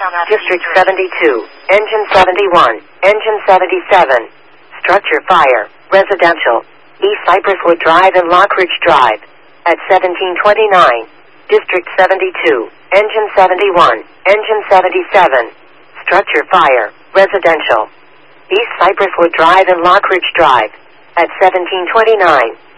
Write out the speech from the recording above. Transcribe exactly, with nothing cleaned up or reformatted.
District seventy-two, Engine seventy-one, Engine seventy-seven. Structure fire, residential. East Cypresswood Drive and Lockridge Drive. At seventeen twenty-nine. District seventy-two, Engine seventy-one, Engine seventy-seven. Structure fire, residential. East Cypresswood Drive and Lockridge Drive. At seventeen twenty-nine.